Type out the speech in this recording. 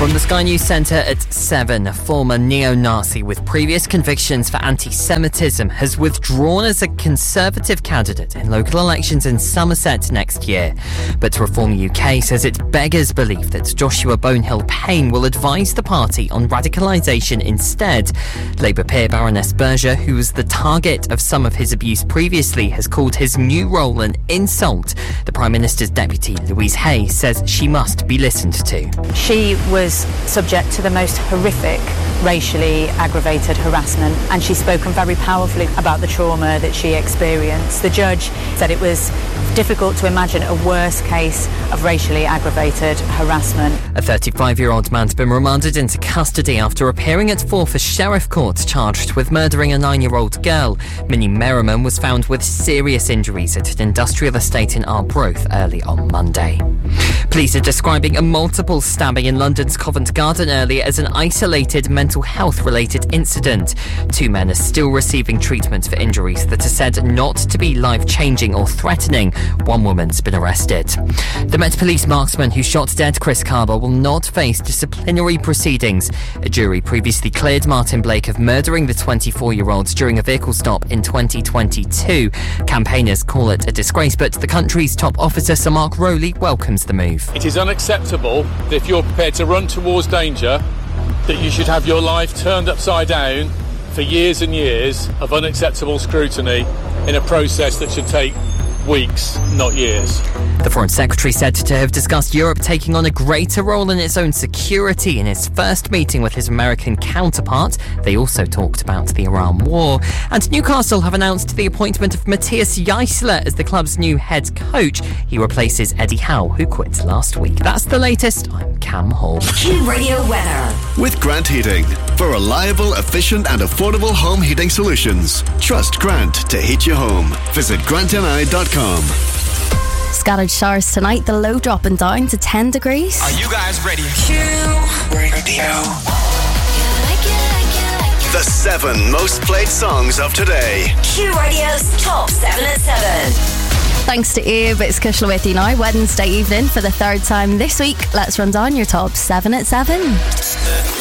From the Sky News Centre at 7, a former neo-Nazi with previous convictions for anti-Semitism has withdrawn as a Conservative candidate in local elections in Somerset next year. But Reform UK says it beggars belief that Joshua Bonehill-Payne will advise the party on radicalisation instead. Labour peer Baroness Berger, who was the target of some of his abuse previously, has called his new role an insult. The Prime Minister's deputy, Louise Hay, says she must be listened to. She was subject to the most horrific racially aggravated harassment, and she's spoken very powerfully about the trauma that she experienced. The judge said it was difficult to imagine a worse case of racially aggravated harassment. A 35-year-old man's been remanded into custody after appearing at Forfar Sheriff Court charged with murdering a 9-year-old girl. Minnie Merriman was found with serious injuries at an industrial estate in Arbroath early on Monday. Police are describing a multiple stabbing in London's Covent Garden earlier as an isolated mental health-related incident. 2 men are still receiving treatment for injuries that are said not to be life-changing or threatening. 1 woman's been arrested. The Met Police marksman who shot dead Chris Carber will not face disciplinary proceedings. A jury previously cleared Martin Blake of murdering the 24-year-old during a vehicle stop in 2022. Campaigners call it a disgrace, but the country's top officer, Sir Mark Rowley, welcomes the move. It is unacceptable that if you're prepared to run towards danger, that you should have your life turned upside down for years and years of unacceptable scrutiny in a process that should take weeks, not years. The Foreign Secretary said to have discussed Europe taking on a greater role in its own security in his first meeting with his American counterpart. They also talked about the Iran war. And Newcastle have announced the appointment of Matthias Jaissler as the club's new head coach. He replaces Eddie Howe, who quit last week. That's the latest. I'm Cam Hall. Q Radio weather. With Grant Heating. For reliable, efficient and affordable home heating solutions. Trust Grant to heat your home. Visit grantni.com. Scattered showers tonight, the low dropping down to 10 degrees. Are you guys ready? Q Radio. The 7 most played songs of today. Q Radio's Top 7 at 7. Thanks to Abe, it's Kushla with you now, Wednesday evening for the 3rd time this week. Let's run down your top 7 at 7.